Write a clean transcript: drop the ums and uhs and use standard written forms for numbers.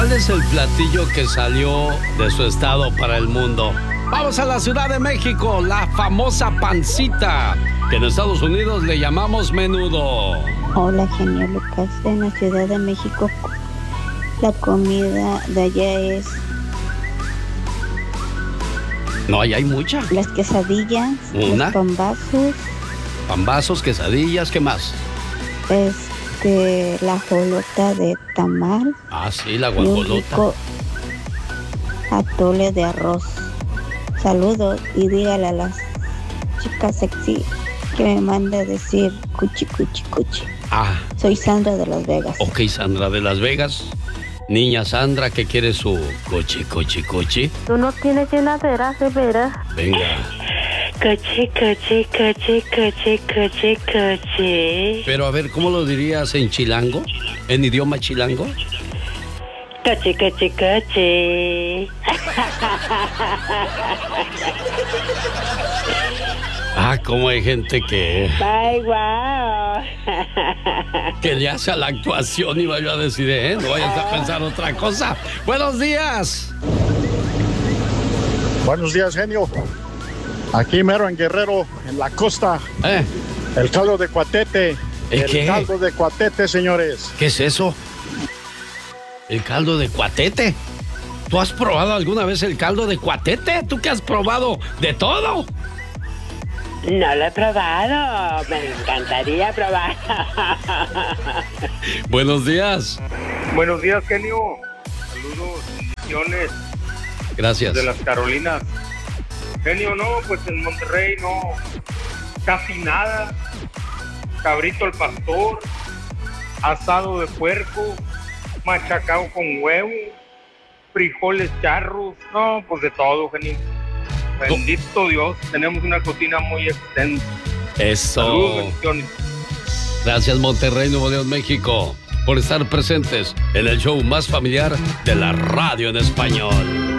¿Cuál es el platillo que salió de su estado para el mundo? Vamos a la Ciudad de México, la famosa pancita, que en Estados Unidos le llamamos menudo. Hola, genio Lucas. En la Ciudad de México, la comida de allá es... No, allá hay mucha. Las quesadillas, ¿Una? los pambazos. Pambazos, quesadillas, ¿qué más? La jolota de tamal. Ah, sí, la Y un guajolota. rico atole de arroz. Saludos y dígale a las chicas sexy que me mande a decir cuchi, cuchi, cuchi. Ah, Soy Sandra de Las Vegas. ok, Sandra de Las Vegas. Niña Sandra, ¿qué quiere su cochi, cochi, cochi? Tú no tienes llenadera, de veras. Venga. Cochi, cochi, cochi, cochi, cochi, cochi. Pero a ver, ¿cómo lo dirías en chilango? ¿En idioma chilango? Cochi, cochi, cochi. Ah, cómo hay gente que... Ay, wow. que le hace a la actuación y vaya a decir, no vayas a pensar otra cosa. ¡Buenos días! Buenos días, genio. Aquí mero en Guerrero, en la costa. El caldo de cuatete. ¿El qué? Caldo de cuatete, señores. ¿Qué es eso? ¿El caldo de cuatete? ¿Tú has probado alguna vez el caldo de cuatete? ¿Tú que has probado de todo? No lo he probado. Me encantaría probar. Buenos días. Buenos días, genio. Saludos, bendiciones. Gracias. De las Carolinas. Genio, no, pues en Monterrey no, casi nada. Cabrito al pastor, asado de puerco, machacado con huevo, frijoles charros, no, pues de todo, genio. Bendito Dios, tenemos una cocina muy extensa. Eso. Saludos, bendiciones. Gracias, Monterrey, Nuevo León, México, por estar presentes en el show más familiar de la radio en español.